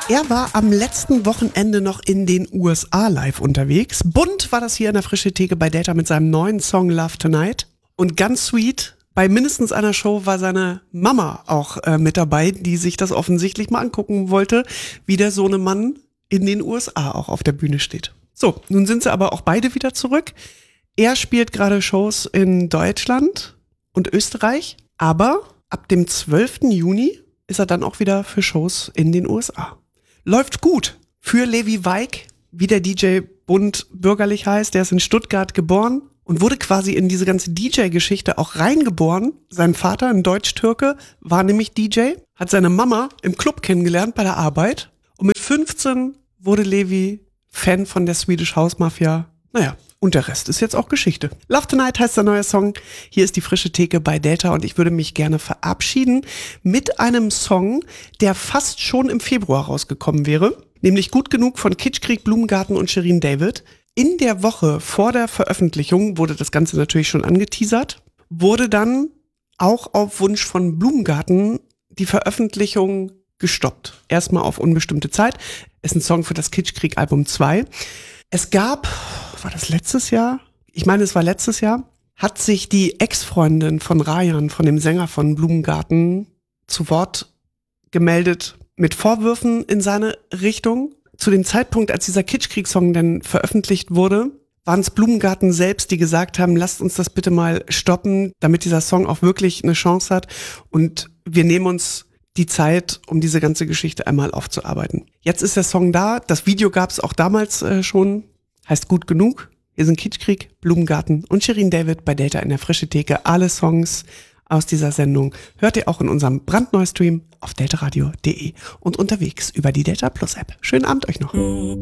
Er war am letzten Wochenende noch in den USA live unterwegs. Bunt war das hier in der Frische Theke bei Delta mit seinem neuen Song Love Tonight. Und ganz sweet, bei mindestens einer Show war seine Mama auch mit dabei, die sich das offensichtlich mal angucken wollte, wie der Sohnemann in den USA auch auf der Bühne steht. So, nun sind sie aber auch beide wieder zurück. Er spielt gerade Shows in Deutschland und Österreich, aber ab dem 12. Juni ist er dann auch wieder für Shows in den USA. Läuft gut für Levi Weig, wie der DJ bunt bürgerlich heißt. Der ist in Stuttgart geboren und wurde quasi in diese ganze DJ-Geschichte auch reingeboren. Sein Vater, ein Deutsch-Türke, war nämlich DJ, hat seine Mama im Club kennengelernt bei der Arbeit. Und mit 15 wurde Levi Fan von der Swedish House Mafia. Naja, und der Rest ist jetzt auch Geschichte. Love Tonight heißt der neue Song. Hier ist die Frische Theke bei Delta und ich würde mich gerne verabschieden mit einem Song, der fast schon im Februar rausgekommen wäre. Nämlich Gut genug von Kitschkrieg, Blumengarten und Shirin David. In der Woche vor der Veröffentlichung wurde das Ganze natürlich schon angeteasert. Wurde dann auch auf Wunsch von Blumengarten die Veröffentlichung gestoppt. Erstmal auf unbestimmte Zeit. Ist ein Song für das Kitschkrieg Album 2. Es gab, war das letztes Jahr? Ich meine, es war letztes Jahr, hat sich die Ex-Freundin von Rayan, von dem Sänger von Blumengarten, zu Wort gemeldet mit Vorwürfen in seine Richtung. Zu dem Zeitpunkt, als dieser Kitschkrieg-Song dann veröffentlicht wurde, waren es Blumengarten selbst, die gesagt haben, lasst uns das bitte mal stoppen, damit dieser Song auch wirklich eine Chance hat. Und wir nehmen uns die Zeit, um diese ganze Geschichte einmal aufzuarbeiten. Jetzt ist der Song da, das Video gab es auch damals schon, heißt Gut genug. Hier sind Kitschkrieg, Blumengarten und Shirin David bei Delta in der Frische Theke. Alle Songs aus dieser Sendung hört ihr auch in unserem brandneuen Stream auf deltaradio.de und unterwegs über die Delta Plus App. Schönen Abend euch noch.